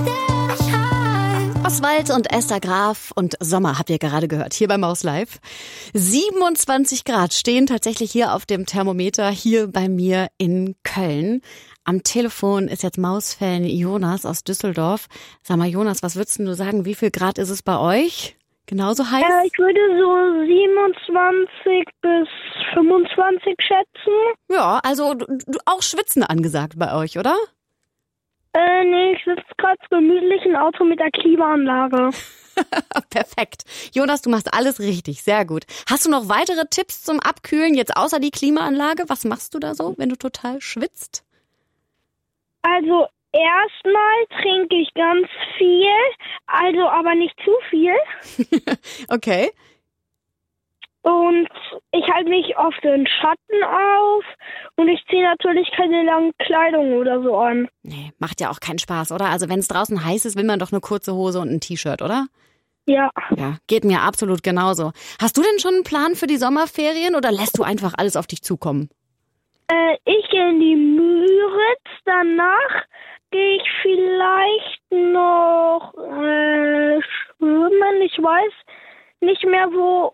Oswald und Esther Graf und Sommer habt ihr gerade gehört, hier bei Maus Live. 27 Grad stehen tatsächlich hier auf dem Thermometer, hier bei mir in Köln. Am Telefon ist jetzt Maus-Fan Jonas aus Düsseldorf. Sag mal, Jonas, was würdest du sagen, wie viel Grad ist es bei euch? Genauso heiß? Ich würde so 27 bis 25 schätzen. Ja, also auch Schwitzen angesagt bei euch, oder? Nee, ich sitze gerade gemütlich im Auto mit der Klimaanlage. Perfekt. Jonas, du machst alles richtig, sehr gut. Hast du noch weitere Tipps zum Abkühlen, jetzt außer die Klimaanlage? Was machst du da so, wenn du total schwitzt? Also erstmal trinke ich ganz viel, also aber nicht zu viel. Okay. Und ich halte mich oft in Schatten auf und ich ziehe natürlich keine langen Kleidung oder so an. Nee, macht ja auch keinen Spaß, oder? Also wenn es draußen heiß ist, will man doch eine kurze Hose und ein T-Shirt, oder? Ja. Ja, geht mir absolut genauso. Hast du denn schon einen Plan für die Sommerferien oder lässt du einfach alles auf dich zukommen? Ich gehe in die Müritz, danach gehe ich vielleicht noch schwimmen, ich weiß nicht mehr wo.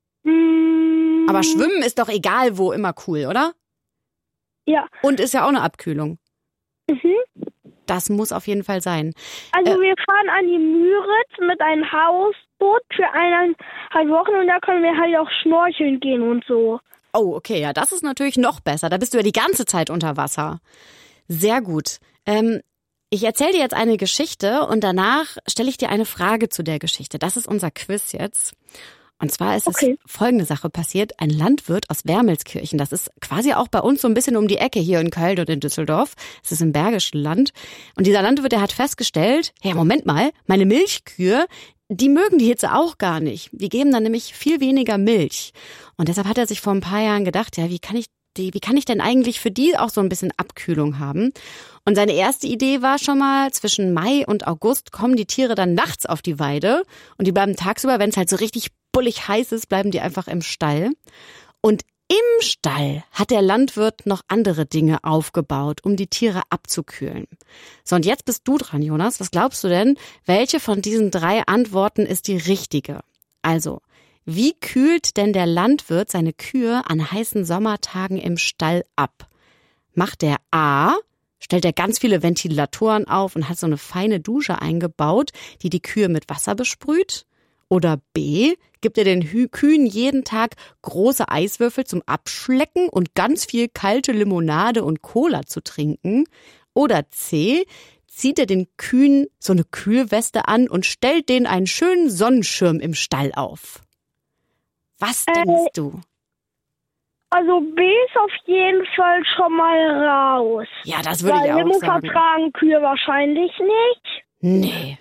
Aber Schwimmen ist doch egal wo, immer cool, oder? Ja. Und ist ja auch eine Abkühlung. Mhm. Das muss auf jeden Fall sein. Also wir fahren an die Müritz mit einem Hausboot für 1,5 Wochen und da können wir halt auch schnorcheln gehen und so. Oh, okay, ja, das ist natürlich noch besser. Da bist du ja die ganze Zeit unter Wasser. Sehr gut. Ich erzähle dir jetzt eine Geschichte und danach stelle ich dir eine Frage zu der Geschichte. Das ist unser Quiz jetzt. Und zwar ist es folgende Sache passiert. Ein Landwirt aus Wermelskirchen, das ist quasi auch bei uns so ein bisschen um die Ecke hier in Köln und in Düsseldorf. Es ist im Bergischen Land. Und dieser Landwirt, der hat festgestellt, hey, Moment mal, meine Milchkühe, die mögen die Hitze auch gar nicht. Die geben dann nämlich viel weniger Milch. Und deshalb hat er sich vor ein paar Jahren gedacht, ja, wie kann ich denn eigentlich für die auch so ein bisschen Abkühlung haben? Und seine erste Idee war schon mal, zwischen Mai und August kommen die Tiere dann nachts auf die Weide und die bleiben tagsüber, wenn es halt so richtig bullig heiß ist, bleiben die einfach im Stall. Und im Stall hat der Landwirt noch andere Dinge aufgebaut, um die Tiere abzukühlen. So, und jetzt bist du dran, Jonas. Was glaubst du denn, welche von diesen 3 Antworten ist die richtige? Also, wie kühlt denn der Landwirt seine Kühe an heißen Sommertagen im Stall ab? Macht der A, stellt er ganz viele Ventilatoren auf und hat so eine feine Dusche eingebaut, die die Kühe mit Wasser besprüht? Oder B, gibt er den Kühen jeden Tag große Eiswürfel zum Abschlecken und ganz viel kalte Limonade und Cola zu trinken? Oder C, zieht er den Kühen so eine Kühlweste an und stellt denen einen schönen Sonnenschirm im Stall auf? Was denkst du? Also B ist auf jeden Fall schon mal raus. Ja, das würde ich auch Limo sagen. vertragen Kühe wahrscheinlich nicht. Nee.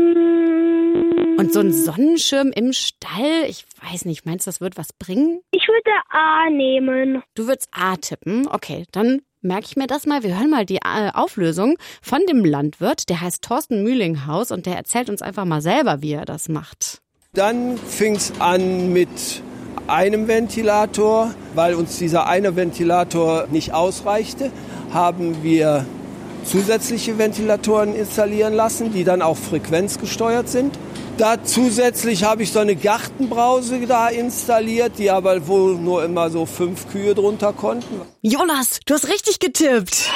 Und so ein Sonnenschirm im Stall, ich weiß nicht, meinst du, das wird was bringen? Ich würde A nehmen. Du würdest A tippen. Okay, dann merke ich mir das mal. Wir hören mal die Auflösung von dem Landwirt. Der heißt Thorsten Mühlinghaus und der erzählt uns einfach mal selber, wie er das macht. Dann fing es an mit einem Ventilator. Weil uns dieser eine Ventilator nicht ausreichte, haben wir zusätzliche Ventilatoren installieren lassen, die dann auch frequenzgesteuert sind. Da zusätzlich habe ich so eine Gartenbrause da installiert, die aber wohl nur immer so 5 Kühe drunter konnten. Jonas, du hast richtig getippt.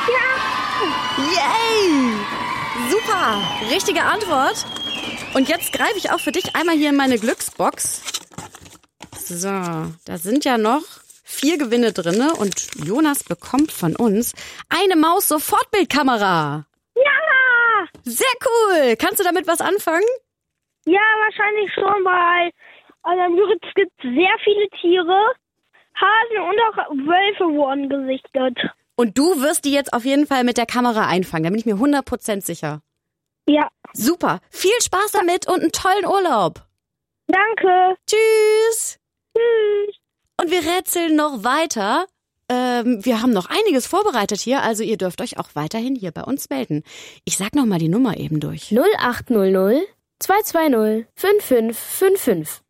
Ja! Yay! Super! Richtige Antwort. Und jetzt greife ich auch für dich einmal hier in meine Glücksbox. So, da sind ja noch 4 Gewinne drinne und Jonas bekommt von uns eine Maus-Sofortbildkamera. Ja! Sehr cool. Kannst du damit was anfangen? Ja, wahrscheinlich schon, weil an der Müritz gibt es sehr viele Tiere. Hasen und auch Wölfe wurden gesichtet. Und du wirst die jetzt auf jeden Fall mit der Kamera einfangen, da bin ich mir 100% sicher. Ja. Super. Viel Spaß damit und einen tollen Urlaub. Danke. Tschüss. Tschüss. Und wir rätseln noch weiter. Wir haben noch einiges vorbereitet hier, also ihr dürft euch auch weiterhin hier bei uns melden. Ich sag noch mal die Nummer eben durch. 0800 220 5555.